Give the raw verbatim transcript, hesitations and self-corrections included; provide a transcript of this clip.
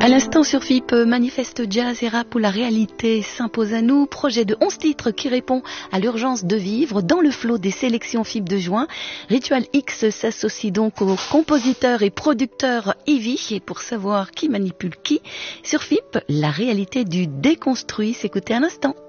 À l'instant sur F I P, manifeste jazz et rap où la réalité s'impose à nous. Projet de onze titres qui répond à l'urgence de vivre dans le flot des sélections F I P de juin. Ritual X s'associe donc au compositeur et producteur Ivy. Et pour savoir qui manipule qui, sur F I P, la réalité du déconstruit s'écoutait un instant.